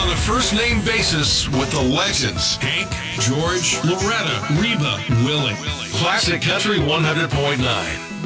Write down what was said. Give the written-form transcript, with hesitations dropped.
on a first-name basis with the legends, Hank, George, Loretta, Reba, Willie. Classic Country 100.9.